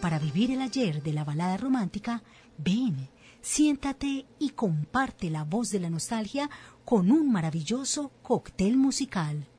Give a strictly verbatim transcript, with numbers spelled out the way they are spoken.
Para vivir el ayer de la balada romántica, ven, siéntate y comparte la voz de la nostalgia con un maravilloso cóctel musical.